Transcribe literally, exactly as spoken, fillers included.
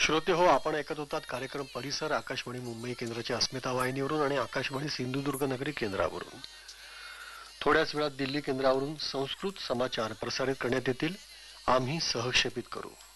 श्रोते हो, आपण ऐकत होतात कार्यक्रम परिसर आकाशवाणी मुंबई केंद्राच्या अस्मिता वाहिनीवरून आणि आकाशवाणी सिंधुदुर्ग नगरी केंद्रावरून. थोड्याच वेळात दिल्ली केंद्रावरून संस्कृत समाचार प्रसारित करण्यात येतील. आम्ही सहक्षेपित करू.